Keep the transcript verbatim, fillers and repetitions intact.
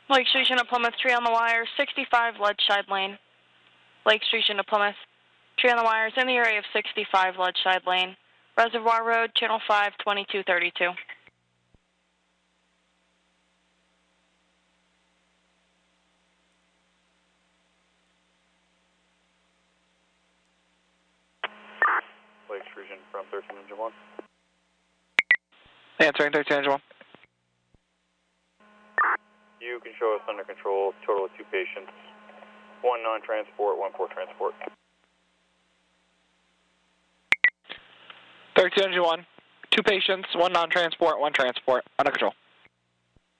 Lake Station to Plymouth, tree on the wire, sixty-five Ledgeside Lane. Lake Station to Plymouth, tree on the wires in the area of sixty-five Ledgeside Lane. Reservoir Road, Channel five, twenty-two thirty-two. Lake Station from thirteen engine one. Answering thirteen engine one. You can show us under control, total of two patients. One non-transport, one for transport. thirteen engine one, two patients, one non-transport, one transport, under control.